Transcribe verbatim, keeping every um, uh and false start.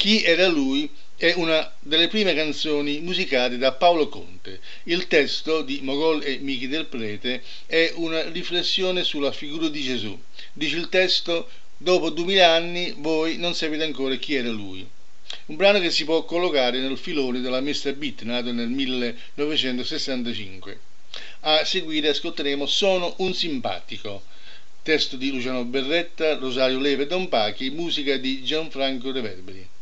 Chi era lui è una delle prime canzoni musicate da Paolo Conte. Il testo di Mogol e Michi del Prete è una riflessione sulla figura di Gesù. Dice il testo: dopo duemila anni voi non sapete ancora chi era lui. Un brano che si può collocare nel filone della mister Beat, nato nel millenovecentosessantacinque. A seguire ascolteremo Sono un simpatico, testo di Luciano Berretta, Rosario Leve e Don Pachi, musica di Gianfranco Reverberi.